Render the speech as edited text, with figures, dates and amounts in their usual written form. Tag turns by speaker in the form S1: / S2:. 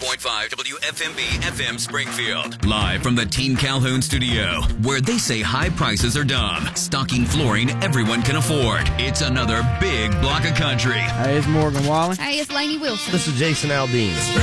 S1: 101.5 WFMB FM Springfield. Live from the Team Calhoun studio, where they say high prices are dumb. Stocking flooring everyone can afford. It's another big block of country.
S2: Hey, it's Morgan Wallen.
S3: Hey, it's Lainey Wilson.
S4: This is Jason Aldean.